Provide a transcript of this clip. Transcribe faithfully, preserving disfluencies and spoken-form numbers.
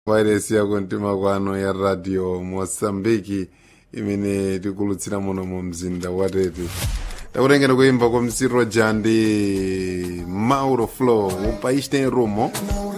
wairesi yako mtima kwano ya radio Mosambiki imene tikulutsira muno mu mzinda wa Tete. Takutengera kuimba kwa Msiro Jandi Mauro Flow upaiste Romo